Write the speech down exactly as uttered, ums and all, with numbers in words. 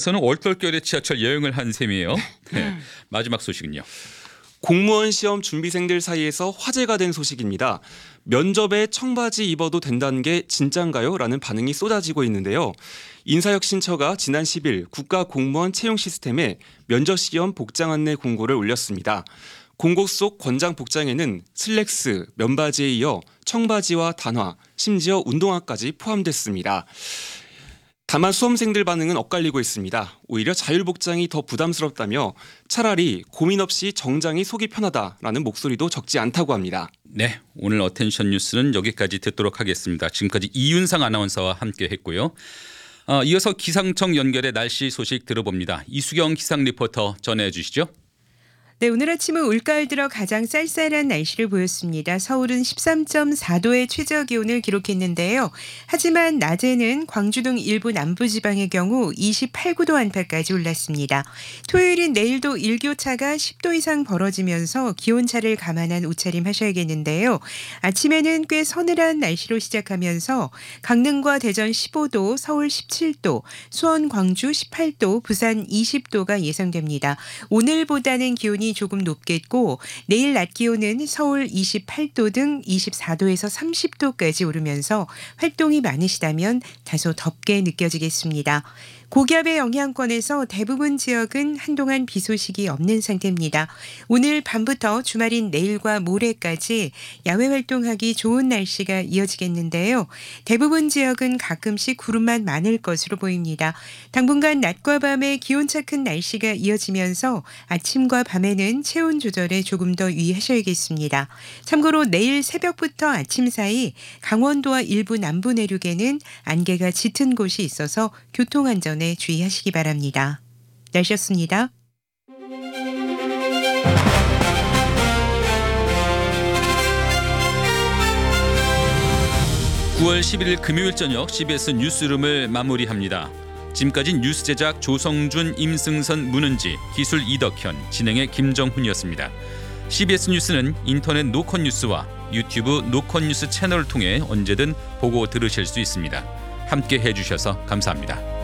대구에서는 얼떨결에 지하철 여행을 한 셈이에요. 네. 마지막 소식은요. 공무원 시험 준비생들 사이에서 화제가 된 소식입니다. 면접에 청바지 입어도 된다는 게 진짠가요? 라는 반응이 쏟아지고 있는데요. 인사혁신처가 지난 십 일 국가공무원 채용 시스템에 면접시험 복장 안내 공고를 올렸습니다. 공고 속 권장 복장에는 슬랙스, 면바지에 이어 청바지와 단화, 심지어 운동화까지 포함됐습니다. 다만 수험생들 반응은 엇갈리고 있습니다. 오히려 자율복장이 더 부담스럽다며 차라리 고민 없이 정장이 속이 편하다라는 목소리도 적지 않다고 합니다. 네, 오늘 어텐션 뉴스는 여기까지 듣도록 하겠습니다. 지금까지 이윤상 아나운서와 함께 했고요. 어, 이어서 기상청 연결해 날씨 소식 들어봅니다. 이수경 기상 리포터 전해 주시죠. 네, 오늘 아침은 올가을 들어 가장 쌀쌀한 날씨를 보였습니다. 서울은 십삼 점 사 도의 최저 기온을 기록했는데요. 하지만 낮에는 광주 등 일부 남부지방의 경우 이십팔, 구 도 안팎까지 올랐습니다. 토요일인 내일도 일교차가 십 도 이상 벌어지면서 기온차를 감안한 옷차림 하셔야겠는데요. 아침에는 꽤 서늘한 날씨로 시작하면서 강릉과 대전 십오 도, 서울 십칠 도, 수원, 광주 십팔 도, 부산 이십 도가 예상됩니다. 오늘보다는 기온이 조금 높겠고 내일 낮 기온은 서울 이십팔 도 등 이십사 도에서 삼십 도까지 오르면서 활동이 많으시다면 다소 덥게 느껴지겠습니다. 고기압의 영향권에서 대부분 지역은 한동안 비 소식이 없는 상태입니다. 오늘 밤부터 주말인 내일과 모레까지 야외 활동하기 좋은 날씨가 이어지겠는데요. 대부분 지역은 가끔씩 구름만 많을 것으로 보입니다. 당분간 낮과 밤에 기온차 큰 날씨가 이어지면서 아침과 밤에는 체온 조절에 조금 더 유의하셔야겠습니다. 참고로 내일 새벽부터 아침 사이 강원도와 일부 남부 내륙에는 안개가 짙은 곳이 있어서 교통안전 에 주의하시기 바랍니다. 날씨였습니다. 구월 십일 일 금요일 저녁 씨비에스 뉴스룸을 마무리합니다. 지금까지 뉴스 제작 조성준, 임승선, 문은지, 기술 이덕현, 진행의 김정훈이었습니다. 씨비에스 뉴스는 인터넷 노컷 뉴스와 유튜브 노컷 뉴스 채널을 통해 언제든 보고 들으실 수 있습니다. 함께 해주셔서 감사합니다.